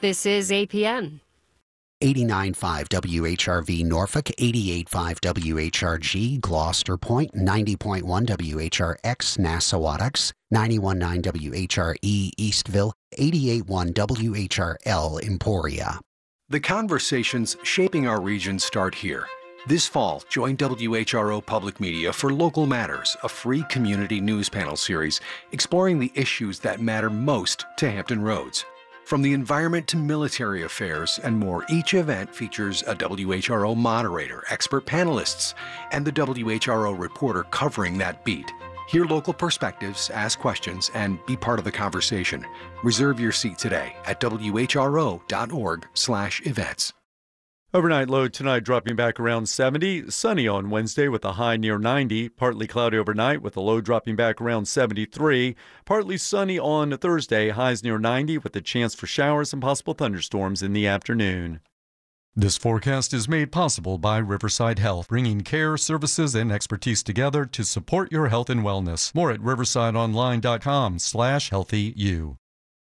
This is APN. 89.5 WHRV Norfolk, 88.5 WHRG Gloucester Point, 90.1 WHRX Nassawadox, 91.9 WHRE Eastville, 88.1 WHRL Emporia. The conversations shaping our region start here. This fall, join WHRO Public Media for Local Matters, a free community news panel series exploring the issues that matter most to Hampton Roads. From the environment to military affairs and more, each event features a WHRO moderator, expert panelists, and the WHRO reporter covering that beat. Hear local perspectives, ask questions, and be part of the conversation. Reserve your seat today at whro.org/events. Overnight low tonight dropping back around 70. Sunny on Wednesday with a high near 90. Partly cloudy overnight with a low dropping back around 73. Partly sunny on Thursday. Highs near 90 with a chance for showers and possible thunderstorms in the afternoon. This forecast is made possible by Riverside Health, bringing care, services, and expertise together to support your health and wellness. More at riversideonline.com/healthyu.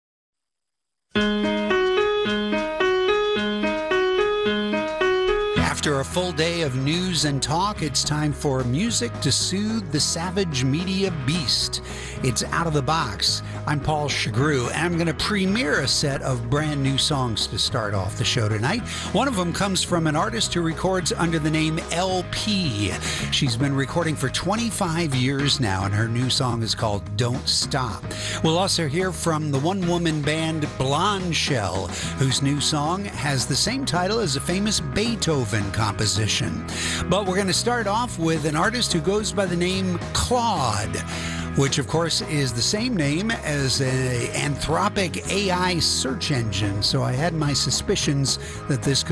After a full day of news and talk, it's time for music to soothe the savage media beast. It's Out of the Box. I'm Paul Chagru, and I'm going to premiere a set of brand new songs to start off the show tonight. One of them comes from an artist who records under the name LP. She's been recording for 25 years now, and her new song is called Don't Stop. We'll also hear from the one-woman band Blonde Shell, whose new song has the same title as a famous Beethoven composition. But we're going to start off with an artist who goes by the name Claude, which of course is the same name as an Anthropic AI search engine. So I had my suspicions that this could